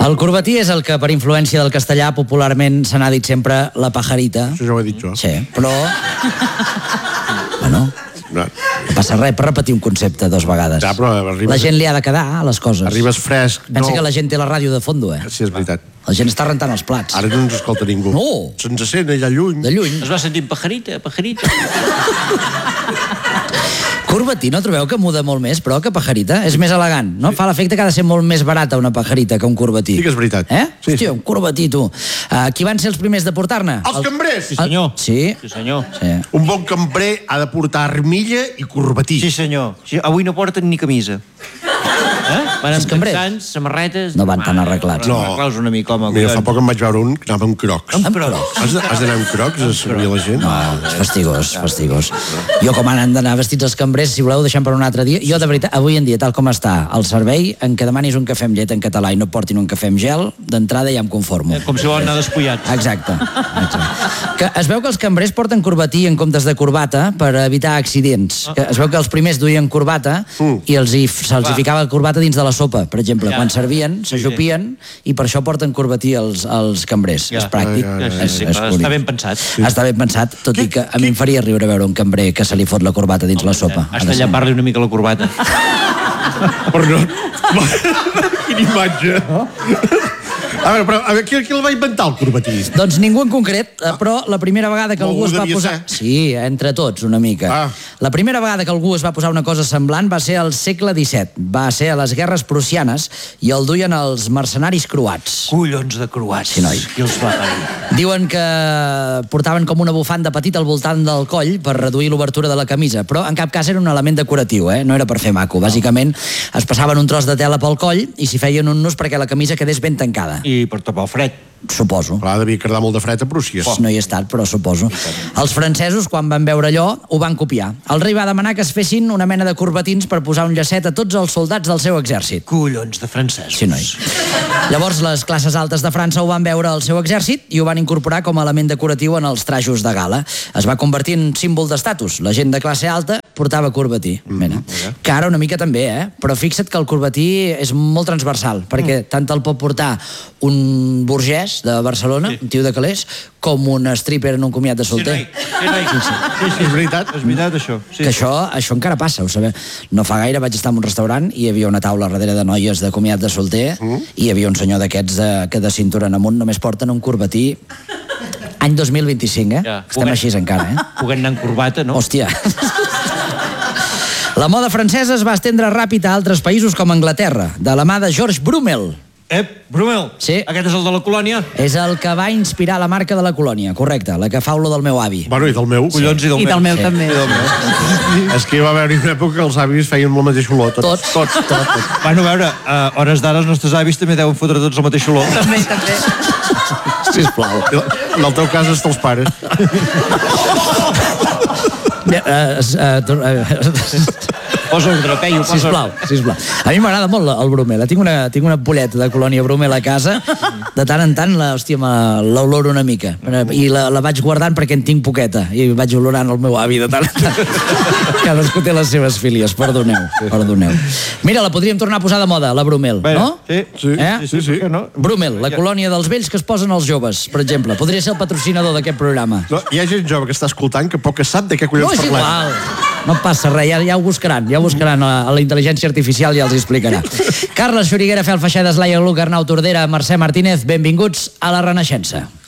El corbatí és el que, per influència del castellà, popularment se n'ha dit sempre la pajarita. Això ja ho he dit jo. Sí, però... Bueno... No passa res per repetir un concepte 2 vegades. Ja, però arribes... La gent li ha de quedar a les coses. Arribes fresc. Pensa que la gent té la ràdio de fondo, Sí, és veritat. La gent està rentant els plats. Ara no ens escolta ningú. No. Se'ns sent allà lluny. De lluny. Es va sentir pajarita. Corbatí, no trobeu que muda molt més, però, que pajarita? És més elegant, no? Fa l'efecte que ha de ser molt més barata una pajarita que un corbatí. Sí que és veritat. Sí, hòstia, un corbatí, tu. Qui van ser els primers de portar-ne? Els cambrers! Sí, senyor. Sí? Sí, senyor. Sí. Un bon cambrer ha de portar armilla i corbatí. Sí, senyor. Sí, avui no porten ni camisa. Van amb texans, samarretes... No van tan arreglats. No. Arreglaus una mica, home. Mira, fa poc em vaig veure un que anava amb crocs. Amb crocs? Has d'anar amb crocs a servir a la gent? No, és fastigós. Jo, com han d'anar vestits els cambrers, si voleu, deixem per un altre dia. Jo, de veritat, avui en dia, tal com està el servei, en què demanis un cafè amb llet en català i no portin un cafè amb gel, d'entrada ja em conformo. Com si volen anar despullats. Exacte. Que es veu que els cambrers porten corbatí en comptes de corbata per evitar accidents. Que es veu que els primers duien corbata i se'ls ficava corbata dins de la sopa, per exemple. Quan servien, s'ajupien i per això porten corbatí els cambrers. És pràctic. Està ben pensat. Està ben pensat, tot i que a mi em faria riure veure un cambrer que se li fot la corbata dins la sopa. Hasta allà parli una mica la corbata. Però no... Quina imatge. A veure, qui el va inventar, el corbatí? Doncs ningú en concret, però la primera vegada que algú es va posar... Sí, entre tots, una mica. La primera vegada que algú es va posar una cosa semblant va ser al segle XVII. Va ser a les guerres prussianes i el duien els mercenaris croats. Collons de croats. Sí, noi. Qui els va parir? Diuen que portaven com una bufanda petita al voltant del coll per reduir l'obertura de la camisa, però en cap cas era un element decoratiu, no era per fer maco. Bàsicament es passaven un tros de tela pel coll i s'hi feien un nus perquè la camisa quedés ben tancada. I per tapar el fred. Suposo. Clar, devia quedar molt de fred a Prússia. No hi he estat, però suposo. Els francesos, quan van veure allò, ho van copiar. El rei va demanar que es fessin una mena de corbatins per posar un llacet a tots els soldats del seu exèrcit. Collons de francesos. Sí, noi. Llavors, les classes altes de França ho van veure al seu exèrcit i ho van incorporar com a element decoratiu en els trajos de gala. Es va convertir en símbol d'estatus. La gent de classe alta portava corbatí. Que ara una mica també, però fixa't que el corbatí és molt transversal, perquè tant el pot portar un burgès de Barcelona, un tio de Calés, com un stripper en un comiat de solter. Sí, és veritat. És veritat, això. Que això encara passa, ho sabeu. No fa gaire vaig estar en un restaurant i hi havia una taula darrere de noies de comiat de solter i hi havia un senyor d'aquests que de cintura en amunt només porten un corbatí. Any 2025, Estem així encara, Puguem anar en corbata, no? Hòstia. La moda francesa es va estendre ràpid a altres països com Anglaterra, de la mà de George Brummel. Brummel? Sí. Aquest és el de la colònia? És el que va inspirar la marca de la colònia, correcte, la que fa olor del meu avi. Bueno, i del meu. Collons, i del meu. I del meu també. És que hi va haver-hi una època que els avis feien la mateixa olor. Tots. Bueno, a veure, a hores d'ara els nostres avis també deuen fotre tots el mateix olor. També. Sisplau. En el teu cas és dels pares. Posa ordre, Peyu, posa ordre. Sisplau. A mi m'agrada molt el Brummel. Tinc una ampolleta de colònia Brummel a casa. De tant en tant, l'oloro una mica. I la vaig guardant perquè en tinc poqueta. I vaig olorant el meu avi de tant en tant. Cadascú té les seves filies, perdoneu. Mira, la podríem tornar a posar de moda, la Brummel, no? Sí. Brummel, la colònia dels vells que es posen als joves, per exemple. Podria ser el patrocinador d'aquest programa. No, hi ha gent jove que està escoltant que poc sap de què collons parlem. No, és igual. No passa res, ja ho buscaran. A la intel·ligència artificial ja els explicarà. Carles Xuriguera, Fel Feixedes, Laia Luc, Arnau Tordera, Mercè Martínez, benvinguts a La Renaixença.